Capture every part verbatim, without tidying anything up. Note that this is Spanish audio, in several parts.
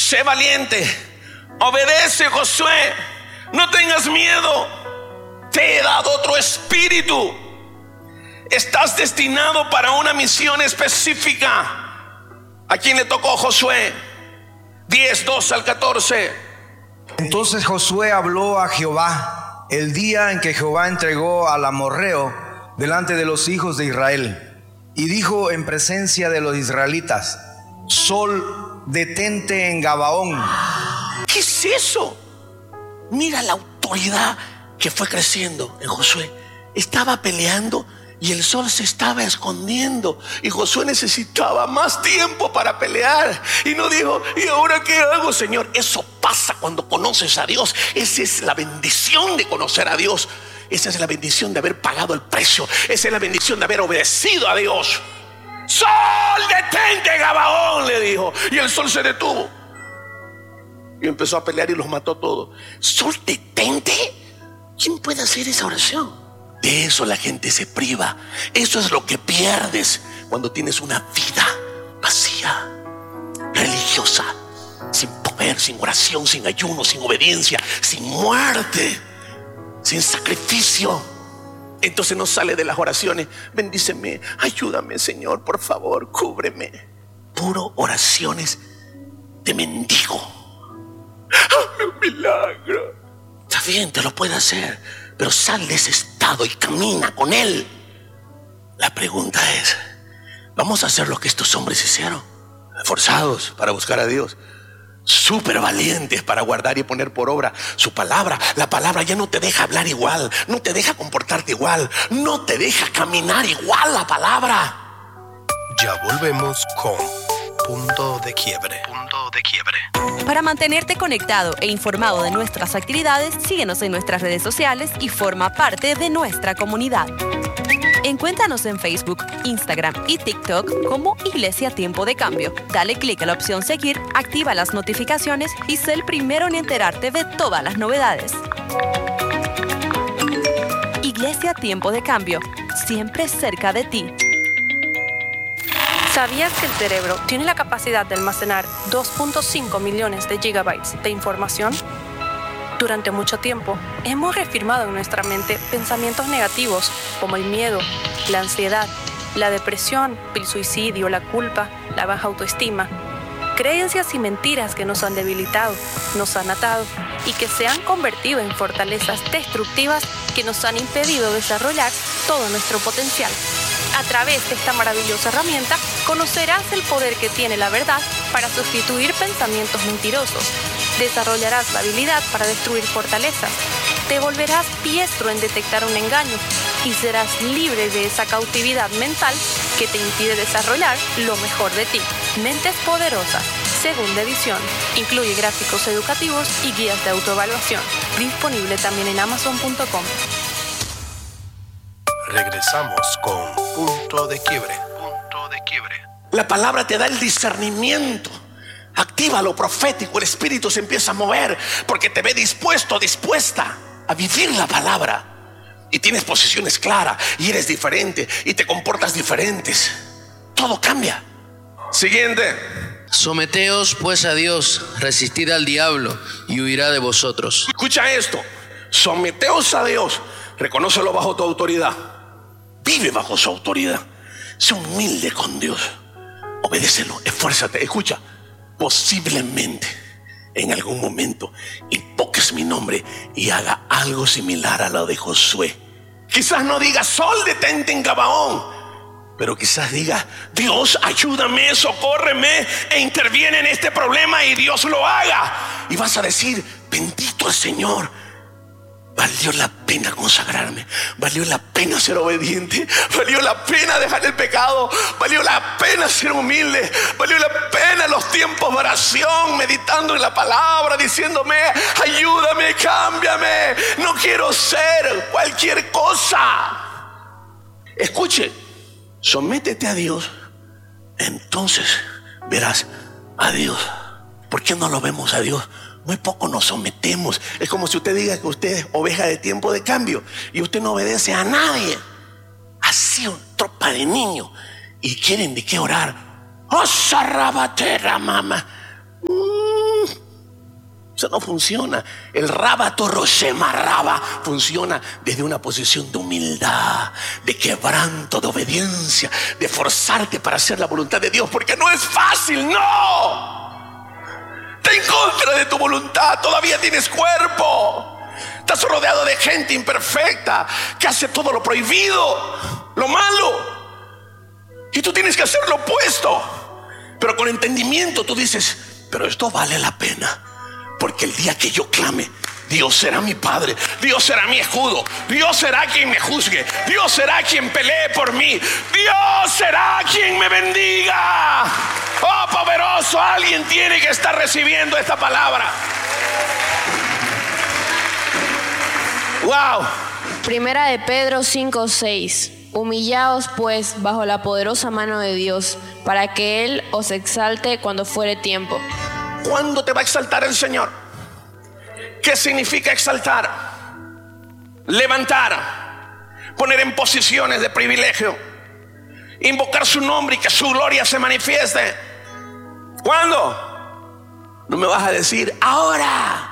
sé valiente, obedece, Josué, no tengas miedo, te he dado otro espíritu, estás destinado para una misión específica. ¿A quién le tocó Josué? diez, dos al catorce. Entonces Josué habló a Jehová el día en que Jehová entregó al amorreo delante de los hijos de Israel, y dijo en presencia de los israelitas: Sol, detente en Gabaón. ¿Qué es eso? Mira la autoridad que fue creciendo en Josué. Estaba peleando y el sol se estaba escondiendo, y Josué necesitaba más tiempo para pelear. Y no dijo: ¿y ahora qué hago, Señor? Eso pasa cuando conoces a Dios. Esa es la bendición de conocer a Dios. Esa es la bendición de haber pagado el precio. Esa es la bendición de haber obedecido a Dios. Sol, detente, Gabaón, le dijo. Y el sol se detuvo y empezó a pelear y los mató todos. Sol, detente. ¿Quién puede hacer esa oración? De eso la gente se priva. Eso es lo que pierdes cuando tienes una vida vacía, religiosa, sin poder, sin oración, sin ayuno, sin obediencia, sin muerte, sin sacrificio. Entonces no sale de las oraciones: bendíceme, ayúdame, Señor, por favor, cúbreme. Puro oraciones de mendigo. ¡Hazme un milagro! Está bien, te lo puede hacer, pero sal de ese estado y camina con Él. La pregunta es: ¿vamos a hacer lo que estos hombres hicieron? Esforzados para buscar a Dios, súper valientes para guardar y poner por obra su palabra. La palabra ya no te deja hablar igual, no te deja comportarte igual, no te deja caminar igual la palabra. Ya volvemos con Punto de Quiebre. Punto de Quiebre. Para mantenerte conectado e informado de nuestras actividades, síguenos en nuestras redes sociales y forma parte de nuestra comunidad. Encuéntranos en Facebook, Instagram y TikTok como Iglesia Tiempo de Cambio. Dale clic a la opción seguir, activa las notificaciones y sé el primero en enterarte de todas las novedades. Iglesia Tiempo de Cambio, siempre cerca de ti. ¿Sabías que el cerebro tiene la capacidad de almacenar dos punto cinco millones de gigabytes de información? Durante mucho tiempo, hemos reafirmado en nuestra mente pensamientos negativos como el miedo, la ansiedad, la depresión, el suicidio, la culpa, la baja autoestima. Creencias y mentiras que nos han debilitado, nos han atado y que se han convertido en fortalezas destructivas que nos han impedido desarrollar todo nuestro potencial. A través de esta maravillosa herramienta, conocerás el poder que tiene la verdad para sustituir pensamientos mentirosos. Desarrollarás la habilidad para destruir fortalezas. Te volverás diestro en detectar un engaño y serás libre de esa cautividad mental que te impide desarrollar lo mejor de ti. Mentes Poderosas, segunda edición. Incluye gráficos educativos y guías de autoevaluación. Disponible también en amazon punto com. Regresamos con Punto de Quiebre. Punto de Quiebre. La palabra te da el discernimiento. Activa lo profético, el espíritu se empieza a mover porque te ve dispuesto, dispuesta a vivir la palabra. Y tienes posiciones claras y eres diferente y te comportas diferentes. Todo cambia. Siguiente. Someteos pues a Dios, resistid al diablo y huirá de vosotros. Escucha esto: someteos a Dios, reconócelo bajo tu autoridad, vive bajo su autoridad, sé humilde con Dios, obedécelo, esfuérzate. Escucha, posiblemente en algún momento invoques mi nombre y haga algo similar a lo de Josué. Quizás no diga: Sol, detente en Gabaón, pero quizás diga: Dios, ayúdame, socórreme e interviene en este problema, y Dios lo haga. Y vas a decir: bendito el Señor, valió la pena consagrarme, valió la pena ser obediente, valió la pena dejar el pecado, valió la pena ser humilde, valió la pena los tiempos de oración, meditando en la palabra, diciéndome: ayúdame, cámbiame, no quiero ser cualquier cosa. Escuche, sométete a Dios, entonces verás a Dios. ¿Por qué no lo vemos a Dios? Muy poco nos sometemos. Es como si usted diga que usted es oveja de Tiempo de Cambio y usted no obedece a nadie. Así, una tropa de niños. Y quieren de qué orar. ¡Oh, sarrabatera, mamá! Mm, Eso no funciona. El Rabato Roshema Raba funciona desde una posición de humildad, de quebranto, de obediencia, de forzarte para hacer la voluntad de Dios, porque no es fácil, no. Está en contra de tu voluntad, todavía tienes cuerpo. Estás rodeado de gente imperfecta que hace todo lo prohibido, lo malo, y tú tienes que hacer lo opuesto. Pero con entendimiento tú dices, pero esto vale la pena, porque el día que yo clame, Dios será mi Padre, Dios será mi escudo, Dios será quien me juzgue, Dios será quien pelee por mí, Dios será quien me bendiga. Oh, poderoso, alguien tiene que estar recibiendo esta palabra. Wow. Primera de Pedro cinco seis. Humillaos pues bajo la poderosa mano de Dios, para que Él os exalte cuando fuere tiempo. ¿Cuándo te va a exaltar el Señor? ¿Qué significa exaltar? Levantar, poner en posiciones de privilegio, invocar su nombre y que su gloria se manifieste. ¿Cuándo? No me vas a decir ahora.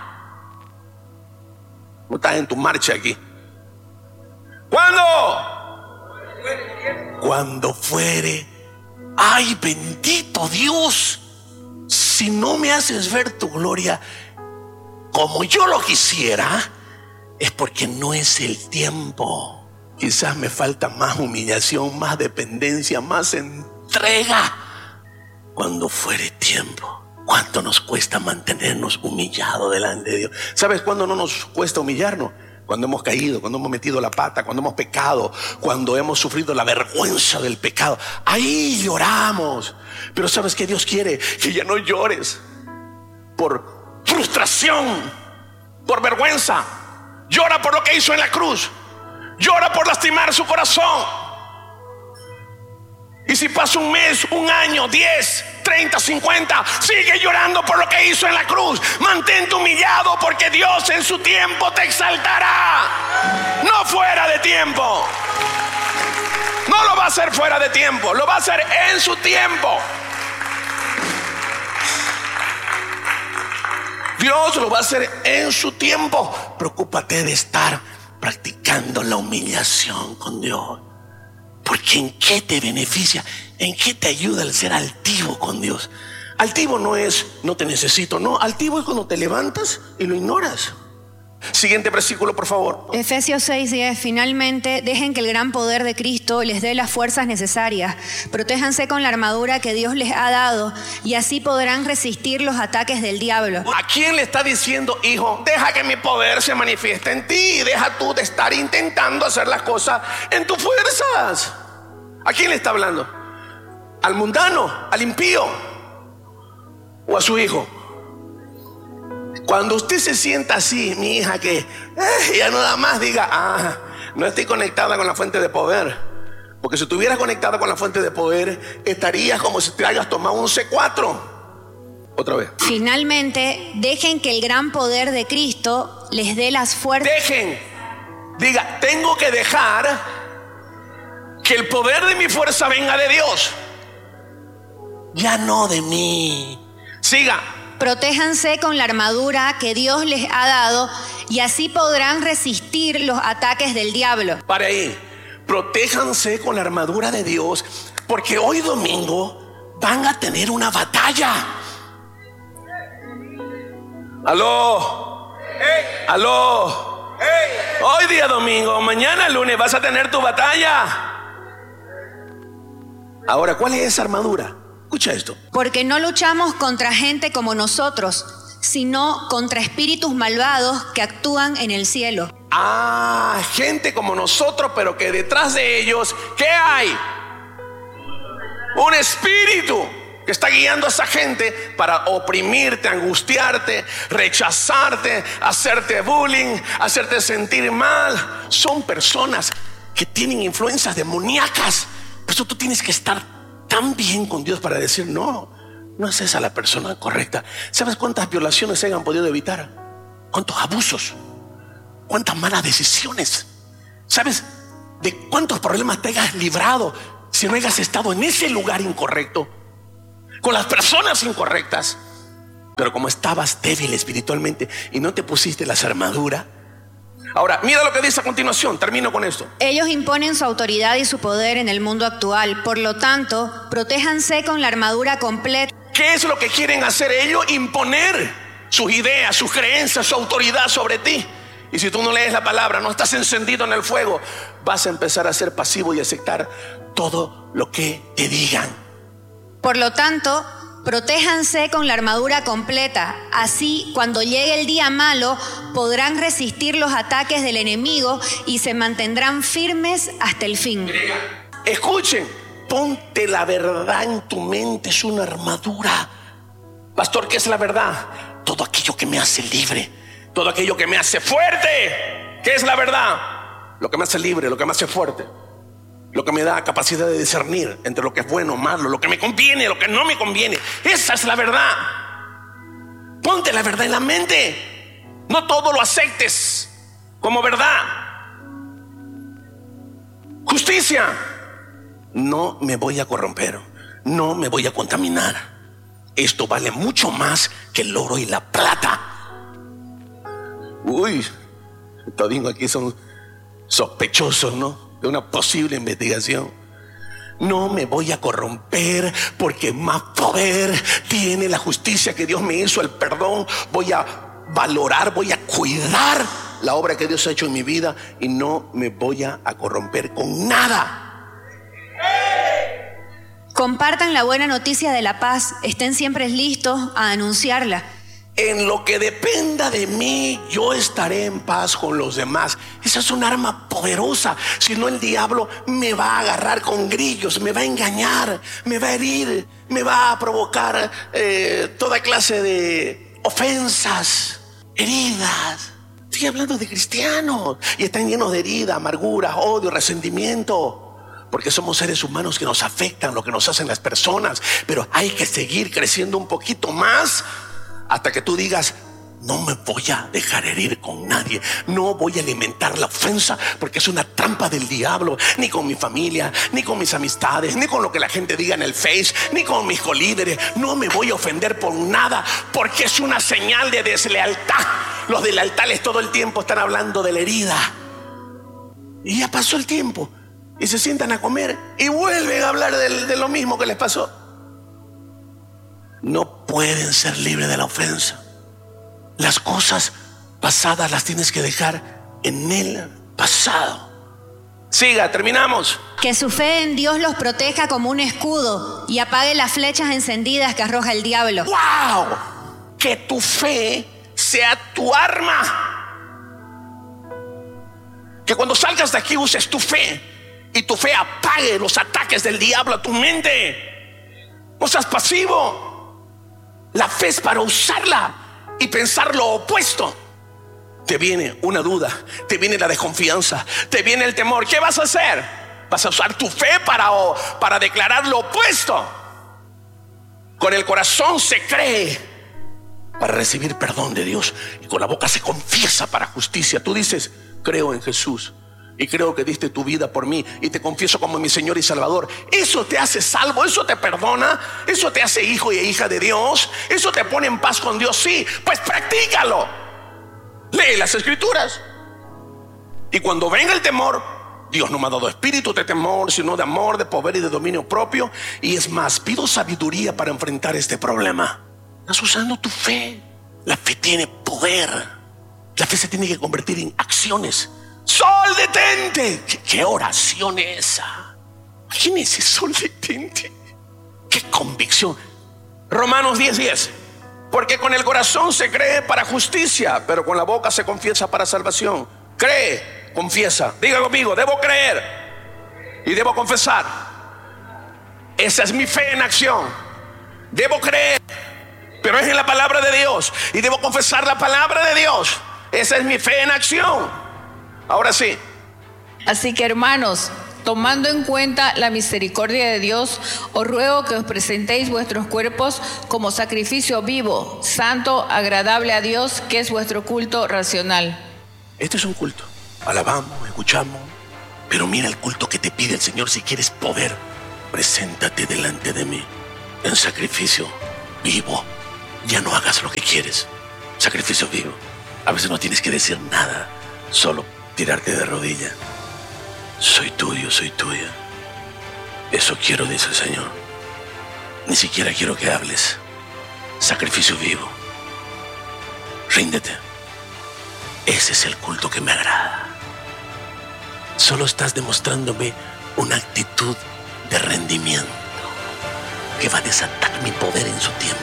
No estás en tu marcha aquí. ¿Cuándo? Cuando fuere. Ay, bendito Dios. Si no me haces ver tu gloria como yo lo quisiera, es porque no es el tiempo. Quizás me falta más humillación, más dependencia, más entrega. Cuando fuere tiempo. ¿Cuánto nos cuesta mantenernos humillados delante de Dios? ¿Sabes cuándo no nos cuesta humillarnos? Cuando hemos caído, cuando hemos metido la pata, cuando hemos pecado, cuando hemos sufrido la vergüenza del pecado. Ahí lloramos. Pero ¿sabes qué Dios quiere? Que ya no llores por frustración, por vergüenza. Llora por lo que hizo en la cruz. Llora por lastimar su corazón. Y si pasa un mes, un año, diez, treinta, cincuenta, sigue llorando por lo que hizo en la cruz. Mantente humillado, porque Dios en su tiempo te exaltará. No fuera de tiempo. No lo va a hacer fuera de tiempo, lo va a hacer en su tiempo. Dios lo va a hacer en su tiempo. Preocúpate de estar practicando la humillación con Dios. Porque ¿en qué te beneficia? ¿En qué te ayuda el ser altivo con Dios? Altivo no es no te necesito, no. Altivo es cuando te levantas y lo ignoras. Siguiente versículo, por favor. Efesios seis diez. Finalmente, dejen que el gran poder de Cristo les dé las fuerzas necesarias. Protéjanse con la armadura que Dios les ha dado, y así podrán resistir los ataques del diablo. ¿A quién le está diciendo, hijo, deja que mi poder se manifieste en ti? Deja tú de estar intentando hacer las cosas en tus fuerzas. ¿A quién le está hablando? ¿Al mundano? ¿Al impío? ¿O a su hijo? Cuando usted se sienta así, mi hija, que eh, ya no da más, diga, ah, no estoy conectada con la fuente de poder. Porque si estuvieras conectada con la fuente de poder, estarías como si te hayas tomado un C cuatro. Otra vez. Finalmente, dejen que el gran poder de Cristo les dé las fuerzas. Dejen, diga, tengo que dejar que el poder de mi fuerza venga de Dios, ya no de mí. Siga. Protéjanse con la armadura que Dios les ha dado, y así podrán resistir los ataques del diablo. Para ahí, protéjanse con la armadura de Dios, porque hoy domingo van a tener una batalla. Aló, aló. Hoy día domingo, mañana lunes vas a tener tu batalla. Ahora, ¿cuál es esa armadura? Escucha esto. Porque no luchamos contra gente como nosotros, sino contra espíritus malvados que actúan en el cielo. Ah, gente como nosotros, pero que detrás de ellos, ¿qué hay? Un espíritu que está guiando a esa gente para oprimirte, angustiarte, rechazarte, hacerte bullying, hacerte sentir mal. Son personas que tienen influencias demoníacas. Por eso tú tienes que estar tan bien con Dios para decir, no, no es esa la persona correcta. ¿Sabes cuántas violaciones se han podido evitar? ¿Cuántos abusos? ¿Cuántas malas decisiones? ¿Sabes de cuántos problemas te hayas librado si no hayas estado en ese lugar incorrecto, con las personas incorrectas? Pero como estabas débil espiritualmente y no te pusiste las armaduras. Ahora, mira lo que dice a continuación, termino con esto. Ellos imponen su autoridad y su poder en el mundo actual. Por lo tanto, protéjanse con la armadura completa. ¿Qué es lo que quieren hacer ellos? Imponer sus ideas, sus creencias, su autoridad sobre ti. Y si tú no lees la palabra, no estás encendido en el fuego, vas a empezar a ser pasivo y aceptar todo lo que te digan. Por lo tanto, protéjanse con la armadura completa. Así, cuando llegue el día malo, podrán resistir los ataques del enemigo y se mantendrán firmes hasta el fin. Escuchen, ponte la verdad en tu mente, es una armadura. Pastor, ¿qué es la verdad? Todo aquello que me hace libre, todo aquello que me hace fuerte. ¿Qué es la verdad? Lo que me hace libre, lo que me hace fuerte, lo que me da capacidad de discernir entre lo que es bueno o malo, lo que me conviene, lo que no me conviene. Esa es la verdad. Ponte la verdad en la mente. No todo lo aceptes como verdad. Justicia. No me voy a corromper, no me voy a contaminar. Esto vale mucho más que el oro y la plata. Uy, todos aquí son sospechosos, ¿no? De una posible investigación. No me voy a corromper porque más poder tiene la justicia que Dios me hizo, el perdón. Voy a valorar, voy a cuidar la obra que Dios ha hecho en mi vida y no me voy a corromper con nada. Compartan la buena noticia de la paz. Estén siempre listos a anunciarla. En lo que dependa de mí, yo estaré en paz con los demás. Esa es un arma poderosa. Si no, el diablo me va a agarrar con grillos, me va a engañar, me va a herir, me va a provocar eh, toda clase de ofensas, heridas. Estoy hablando de cristianos y están llenos de heridas, amargura, odio, resentimiento. Porque somos seres humanos que nos afectan lo que nos hacen las personas. Pero hay que seguir creciendo un poquito más hasta que tú digas: no me voy a dejar herir con nadie, no voy a alimentar la ofensa, porque es una trampa del diablo. Ni con mi familia, ni con mis amistades, ni con lo que la gente diga en el Face, ni con mis colíderes. No me voy a ofender por nada, porque es una señal de deslealtad. Los deslealtades todo el tiempo están hablando de la herida. Y ya pasó el tiempo y se sientan a comer y vuelven a hablar de, de lo mismo que les pasó. No pueden ser libres de la ofensa. Las cosas pasadas las tienes que dejar en el pasado. Siga, terminamos. Que su fe en Dios los proteja como un escudo y apague las flechas encendidas que arroja el diablo. ¡Wow! Que tu fe sea tu arma. Que cuando salgas de aquí uses tu fe y tu fe apague los ataques del diablo a tu mente. No seas pasivo. La fe es para usarla y pensar lo opuesto. Te viene una duda, te viene la desconfianza, te viene el temor. ¿Qué vas a hacer? Vas a usar tu fe para, para declarar lo opuesto. Con el corazón se cree para recibir perdón de Dios y con la boca se confiesa para justicia. Tú dices: creo en Jesús y creo que diste tu vida por mí y te confieso como mi Señor y Salvador. Eso te hace salvo, eso te perdona, eso te hace hijo y hija de Dios, eso te pone en paz con Dios. Sí, pues practícalo. Lee las Escrituras. Y cuando venga el temor, Dios no me ha dado espíritu de temor, sino de amor, de poder y de dominio propio. Y es más, pido sabiduría para enfrentar este problema. Estás usando tu fe. La fe tiene poder. La fe se tiene que convertir en acciones. Sol, detente. ¿Qué, qué oración es esa? Imagínense, sol, detente. Qué convicción. Romanos diez diez. Porque con el corazón se cree para justicia, pero con la boca se confiesa para salvación. Cree, confiesa. Diga conmigo: debo creer y debo confesar. Esa es mi fe en acción. Debo creer, pero es en la palabra de Dios, y debo confesar la palabra de Dios. Esa es mi fe en acción. Ahora sí. Así que, hermanos, tomando en cuenta la misericordia de Dios, os ruego que os presentéis vuestros cuerpos como sacrificio vivo, santo, agradable a Dios, que es vuestro culto racional. Este es un culto. Alabamos, escuchamos, pero mira el culto que te pide el Señor. Si quieres poder, preséntate delante de mí en sacrificio vivo, ya no hagas lo que quieres. Sacrificio vivo. A veces no tienes que decir nada, solo tirarte de rodilla. Soy tuyo, soy tuya. Eso quiero, dice el Señor. Ni siquiera quiero que hables. Sacrificio vivo. Ríndete. Ese es el culto que me agrada. Solo estás demostrándome una actitud de rendimiento que va a desatar mi poder en su tiempo.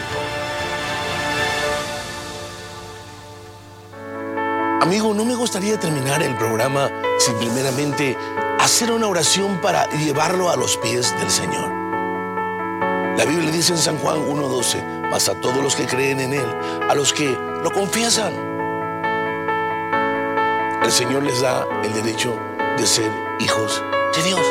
Amigo, no me gustaría terminar el programa sin primeramente hacer una oración para llevarlo a los pies del Señor. La Biblia dice en San Juan uno doce, mas a todos los que creen en Él, a los que lo confiesan, el Señor les da el derecho de ser hijos de Dios.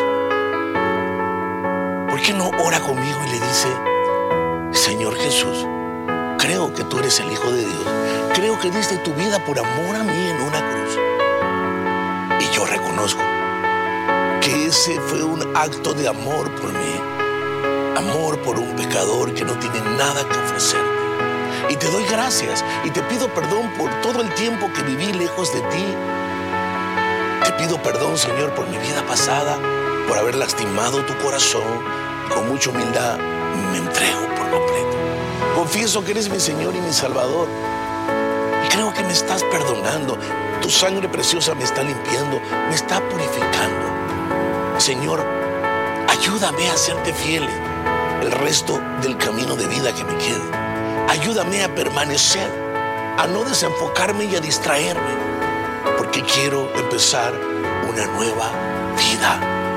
¿Por qué no ora conmigo y le dice, Señor Jesús, creo que tú eres el Hijo de Dios, creo que diste tu vida por amor a mí en una cruz, y yo reconozco que ese fue un acto de amor por mí, amor por un pecador que no tiene nada que ofrecerte, y te doy gracias y te pido perdón por todo el tiempo que viví lejos de ti. Te pido perdón, Señor, por mi vida pasada, por haber lastimado tu corazón. Con mucha humildad me entrego por completo. Confieso que eres mi Señor y mi Salvador, y creo que me estás perdonando. Tu sangre preciosa me está limpiando, me está purificando. Señor, ayúdame a serte fiel el resto del camino de vida que me quede. Ayúdame a permanecer, a no desenfocarme y a distraerme, porque quiero empezar una nueva vida.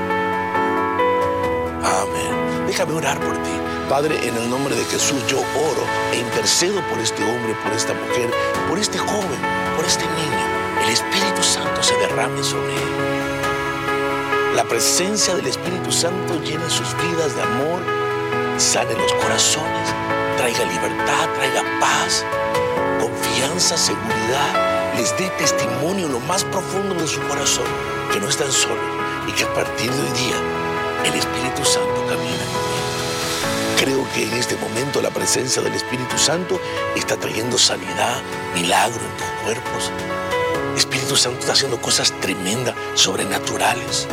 Amén. Déjame orar por ti. Padre, en el nombre de Jesús yo oro e intercedo por este hombre, por esta mujer, por este joven, por este niño. El Espíritu Santo se derrame sobre él. La presencia del Espíritu Santo llene sus vidas de amor, sane los corazones, traiga libertad, traiga paz, confianza, seguridad, les dé testimonio en lo más profundo de su corazón, que no están solos y que a partir de hoy día el Espíritu Santo camina conmigo. Creo que en este momento la presencia del Espíritu Santo está trayendo sanidad, milagro en tus cuerpos. El Espíritu Santo está haciendo cosas tremendas, sobrenaturales.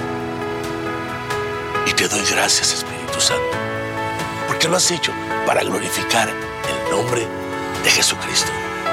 Y te doy gracias, Espíritu Santo, porque lo has hecho para glorificar el nombre de Jesucristo.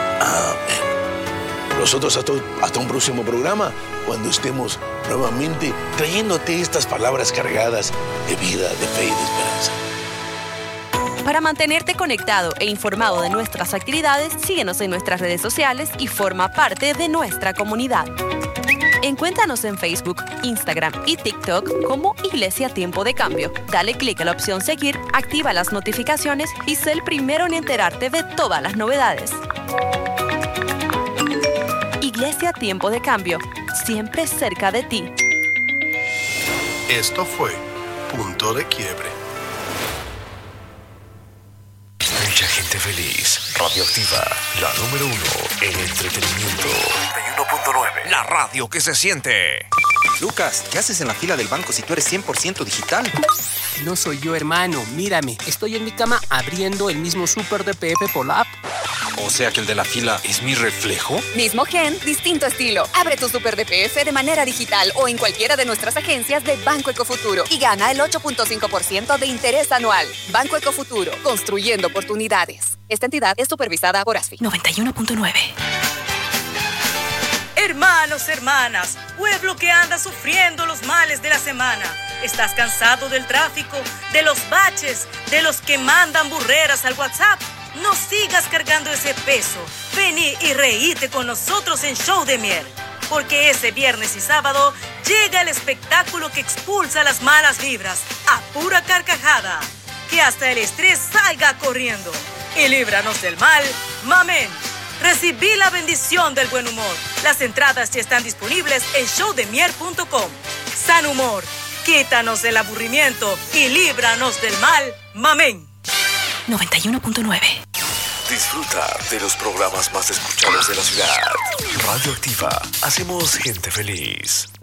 Amén. Nosotros hasta, hasta un próximo programa, cuando estemos nuevamente trayéndote estas palabras cargadas de vida, de fe y de esperanza. Para mantenerte conectado e informado de nuestras actividades, síguenos en nuestras redes sociales y forma parte de nuestra comunidad. Encuéntranos en Facebook, Instagram y TikTok como Iglesia Tiempo de Cambio. Dale clic a la opción Seguir, activa las notificaciones y sé el primero en enterarte de todas las novedades. Iglesia Tiempo de Cambio, siempre cerca de ti. Esto fue Punto de Quiebre. Mucha gente feliz. Radioactiva, la número uno en entretenimiento. noventa y uno punto nueve. La radio que se siente. Lucas, ¿qué haces en la fila del banco si tú eres cien por ciento digital? No soy yo, hermano. Mírame, estoy en mi cama abriendo el mismo súper de P F por la app. O sea que el de la fila es mi reflejo. Mismo gen, distinto estilo. Abre tu súper de P F de manera digital o en cualquiera de nuestras agencias de Banco Ecofuturo y gana el ocho punto cinco por ciento de interés anual. Banco Ecofuturo, construyendo oportunidades. Esta entidad es supervisada por ASFI. noventa y uno punto nueve. Hermanos, hermanas, pueblo que anda sufriendo los males de la semana. ¿Estás cansado del tráfico, de los baches, de los que mandan burreras al WhatsApp? No sigas cargando ese peso. Vení y reíte con nosotros en Show de Mier, porque ese viernes y sábado llega el espectáculo que expulsa las malas vibras a pura carcajada. Que hasta el estrés salga corriendo y líbranos del mal. Mamén. Recibí la bendición del buen humor. Las entradas ya están disponibles en show de mier punto com. San humor, quítanos del aburrimiento y líbranos del mal. Mamén. noventa y uno punto nueve. Disfruta de los programas más escuchados de la ciudad. Radioactiva, hacemos gente feliz.